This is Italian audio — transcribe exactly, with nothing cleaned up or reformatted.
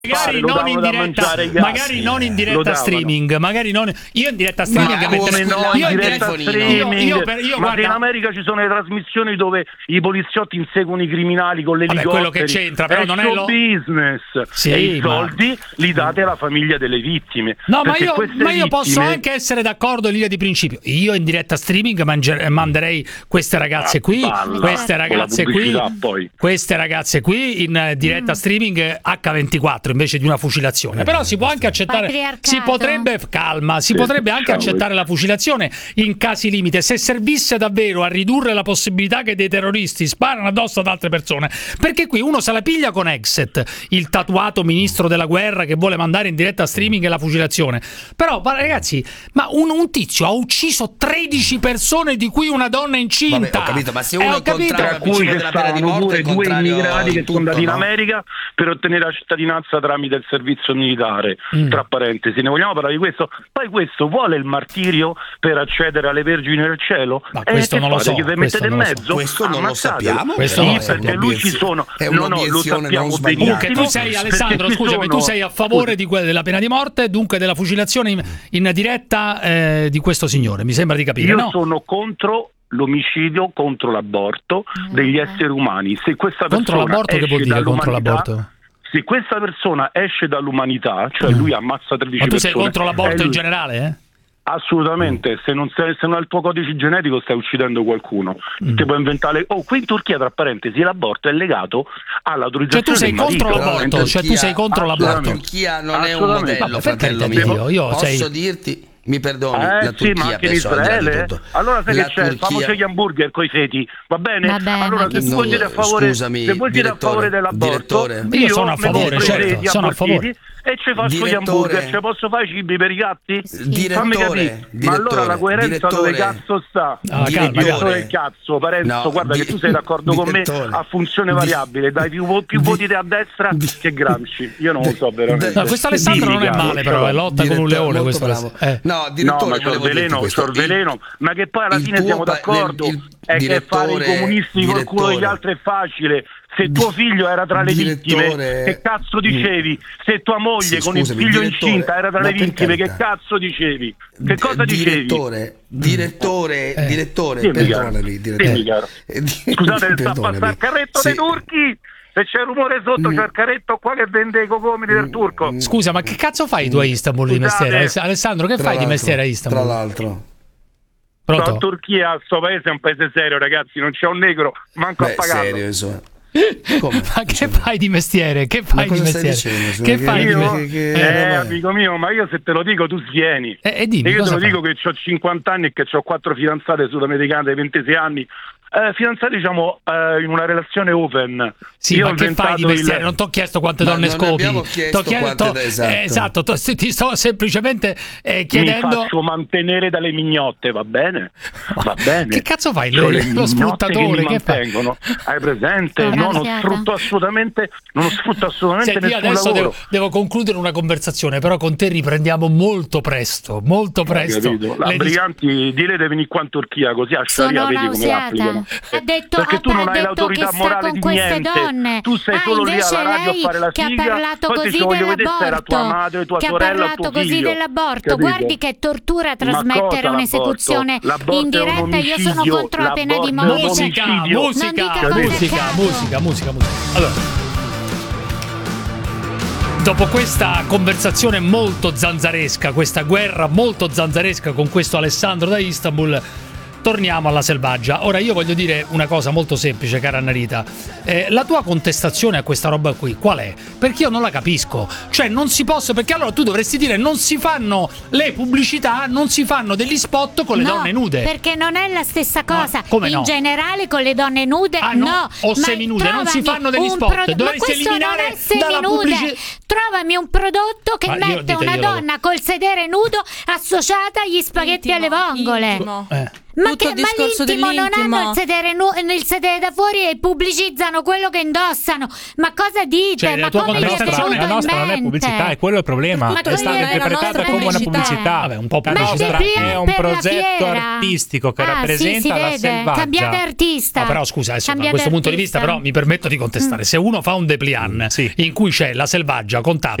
magari non in diretta, magari non in diretta streaming, magari non io in diretta streaming, ma come no, io in diretta streaming. Io, io, per, io, ma guarda, in America ci sono le trasmissioni dove i poliziotti inseguono i criminali con l'elicottero. Vabbè, quello che c'entra, però è non è lo business. Sì, e i ma... soldi li date alla famiglia delle vittime. No, ma io, ma io vittime... posso anche essere d'accordo in linea di principio. Io in diretta streaming manger- manderei queste ragazze qui, Balla, queste ragazze qui, poi. queste ragazze qui in diretta streaming acca ventiquattro invece di una fucilazione. Però si può anche accettare, si potrebbe, calma, si sì, potrebbe anche diciamo accettare la fucilazione in casi limite se servisse davvero a ridurre la possibilità che dei terroristi sparano addosso ad altre persone. Perché qui uno se la piglia con Exet, il tatuato ministro della guerra che vuole mandare in diretta streaming la fucilazione. Però ragazzi, ma un, un tizio ha ucciso tredici persone, di cui una donna incinta. Vabbè, ho capito, ma se uno eh, è contrario al principio della pena di morte, è due contrario immigrati che tutto, sono andati in no? America per ottenere la cittadinanza tramite il servizio militare. Mm. Tra parentesi, ne vogliamo parlare di questo? Poi questo vuole il martirio per accedere alle vergini del cielo? Ma questo eh, non lo so. Che vi mettete in mezzo? So. Questo non lo sappiamo. Questo sì, non lo perché lui ci sono. È no, no, lo sappiamo benissimo. Comunque tu sei, Alessandro, scusami, tu sei a favore di que- della pena di morte, dunque della fucilazione in, in diretta eh, di questo signore, mi sembra di capire. Io no? sono contro l'omicidio, contro l'aborto degli esseri umani. Se questa contro persona l'aborto, che vuol dire contro l'aborto? Se questa persona esce dall'umanità, cioè lui ammazza tredici persone. Ma tu sei contro l'aborto lui... in generale, eh? Assolutamente, se non, sei, se non hai il tuo codice genetico stai uccidendo qualcuno. Mm. Ti puoi inventare. Oh, qui in Turchia, tra parentesi, l'aborto è legato all'autorizzazione. Cioè tu sei del contro marito. l'aborto, Turchia, cioè tu sei contro l'aborto. La Turchia non è un modello, fratello mio. Io, Posso sei... dirti, mi perdoni, eh, la Turchia, sì, ma anche in Israele. Allora sai la che c'è? Turchia... Famoso gli hamburger coi feti, va bene? Vabbè, allora se no, vuoi dire a favore, scusami, se vuoi dire a favore dell'aborto, direttore. Io sono a favore, certo, sono a favore. E ci faccio gli hamburger, ce posso fare i cibi per i gatti? Fammi capire. Ma allora la coerenza dove cazzo sta? Ah, direttore del cazzo, Parenzo, no, guarda di, che tu sei d'accordo con me a funzione variabile, dai più, più di, voti a destra di, che Gramsci. Io non lo so veramente. No, questo Alessandro non è male, però è lotta come un leone questo. Eh. No, direttore, no, ma c'ho il veleno, c'ho il veleno, ma che poi alla fine siamo d'accordo, il, il, è che fare i comunisti col culo degli altri è facile. Se tuo figlio era tra le direttore, vittime, che cazzo dicevi? Se tua moglie sì, con scusami, il figlio direttore, incinta era tra le vittime, che cazzo dicevi? Che cosa direttore, dicevi? Direttore, eh. direttore, Dimmi, perdonami, direttore. Eh, Scusate, sta a passare il carretto sì. dei turchi. Se c'è rumore sotto mm. c'è il carretto qua che vende i cocomiti del turco. Scusa, ma che cazzo fai tu a Istanbul di mestiere? Alessandro, che tra fai di mestiere a Istanbul? Tra l'altro. Pronto? Sto in Turchia, sto paese è un paese serio, ragazzi, non c'è un negro, manco Beh, a pagarlo. Serio, insomma. Come? Ma che fai di mestiere? Che fai di mestiere? Dicendo, che fai io, di mestiere? Eh, eh, amico mio, ma io se te lo dico tu svieni. Eh, e dimmi, e io te lo fai? dico che ho cinquanta anni e che ho quattro fidanzate sudamericane di ventisei anni. Eh, fidanzati diciamo eh, in una relazione open. Sì, io ma che fai di mestiere? Il... Non ti ho chiesto quante ma donne non scopi. abbiamo chiesto chiesto, quante, esatto, eh, esatto to, ti sto semplicemente eh, chiedendo. Mi faccio mantenere dalle mignotte, va bene? Va bene. Che cazzo fai? Lo, lo sfruttatore che, che fai? Hai presente? No, non sfrutto assolutamente, non sfrutto assolutamente Senti, nessun adesso lavoro. Devo, devo concludere una conversazione, però con te riprendiamo molto presto, molto presto. La Le Briganti, dic- dire di venire qua in Turchia così a Sharia vedi come l'applicano. Ha detto, perché tu non ha hai detto l'autorità che sta morale con di queste niente. donne. Tu sei ah, solo lì alla radio a lei fare la che figa, ha parlato poi così ti voglio vedere se era tua dell'aborto, madre, tua che ha sorella o parlato tuo così figlio. dell'aborto. Capito? Guardi che tortura trasmettere un'esecuzione in diretta. Io sono contro la pena di morte. Musica, musica, non musica, musica, musica, musica. Allora, dopo questa conversazione molto zanzaresca, questa guerra molto zanzaresca con questo Alessandro da Istanbul, torniamo alla Selvaggia. Ora io voglio dire una cosa molto semplice, cara Annarita. Eh, la tua contestazione a questa roba qui qual è? Perché io non la capisco. Cioè non si possa, perché allora tu dovresti dire non si fanno le pubblicità, non si fanno degli spot con le no, donne nude. Perché non è la stessa cosa. No, come in no? generale con le donne nude ah, no. no. O seminude, non si fanno degli spot. Pro- dovresti eliminare dalla pubblicità. Trovami un prodotto che ma mette una donna col sedere nudo associata agli spaghetti intimo, alle vongole. Intimo. Eh. Ma, tutto che, il discorso ma l'intimo non dell'intimo. hanno il sedere, nu- il sedere da fuori e pubblicizzano quello che indossano. Ma cosa dite? Cioè, la ma tua come vi è contestazione- venuto la in nostra non è mente? pubblicità, è quello il problema. Ma È stata togliere la interpretata nostra come una pubblicità. pubblicità. Vabbè, un po' La pubblicità. nostra dépliant è un per la progetto fiera. artistico che Ah, sì, rappresenta si la vede. selvaggia. Cambiate artista. No, però scusa, adesso da Cambiate questo punto di vista artista. però mi permetto di contestare. Se uno fa un dépliant Sì. in cui c'è la selvaggia con